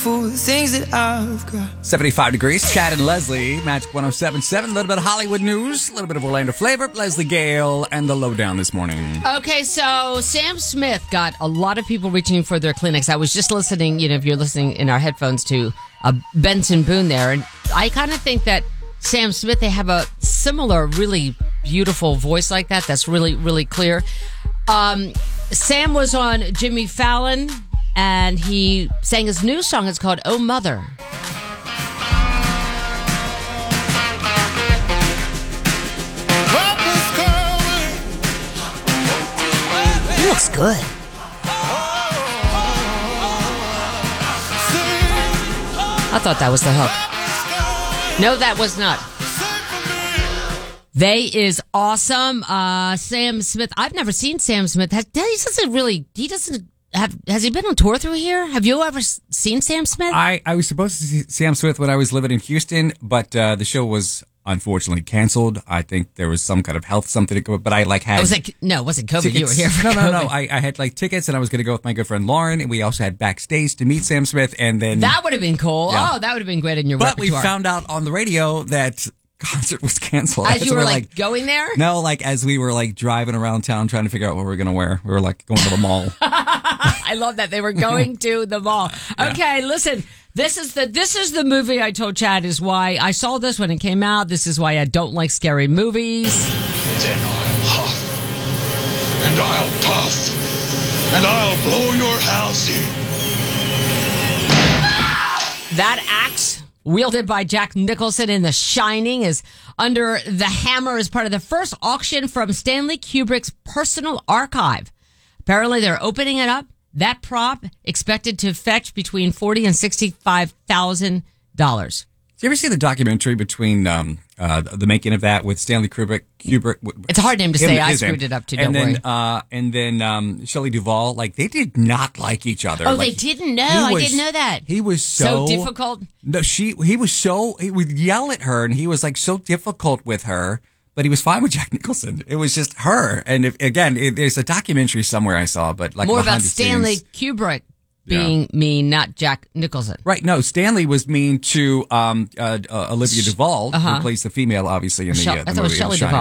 For the things that I've got. 75 degrees. Chad and Leslie, Magic 107.7. A little bit of Hollywood news, a little bit of Orlando flavor. Leslie Gale and the lowdown this morning. Okay, so Sam Smith got a lot of people reaching for their clinics. I was just listening, if you're listening in our headphones to Benson Boone there, and I kind of think that Sam Smith, they have a similar, really beautiful voice like that. That's really, really clear. Sam was on Jimmy Fallon, and he sang his new song. It's called Oh Mother. He looks good. I thought that was the hook. No, that was not. They is awesome. Sam Smith. I've never seen Sam Smith. Has he been on tour through here? Have you ever seen Sam Smith? I was supposed to see Sam Smith when I was living in Houston, but the show was unfortunately canceled. I think there was some kind of health something to go, but I had. It wasn't COVID. Tickets. You were here for No. COVID. I had tickets, and I was going to go with my good friend Lauren, and we also had backstage to meet Sam Smith, and then that would have been cool. Yeah. Oh, that would have been great in your But repertoire. we found out on the radio that concert was canceled. As you were going there? No, as we were driving around town trying to figure out what we were going to wear. We were going to the mall. I love that they were going to the mall. Okay, listen. This is the movie I told Chad is why I saw this when it came out. This is why I don't like scary movies. Then I'll huff, and I'll puff, and I'll blow your house in. That axe, wielded by Jack Nicholson in The Shining, is under the hammer as part of the first auction from Stanley Kubrick's personal archive. Apparently, they're opening it up. That prop expected to fetch between $40,000 and $65,000. Did you ever see the documentary between the making of that with Stanley Kubrick? It's a hard name to say. I screwed it up too. Don't worry. And then Shelley Duvall. They did not like each other. Oh, they didn't know. I didn't know that. He was so difficult. No, he would yell at her, and he was so difficult with her. But he was fine with Jack Nicholson. It was just her. And there's a documentary somewhere I saw, but more about Stanley Kubrick being mean, not Jack Nicholson. Right. No, Stanley was mean to Olivia Duvall, who plays the female, obviously, in the movie. I thought it was Shelley Duvall.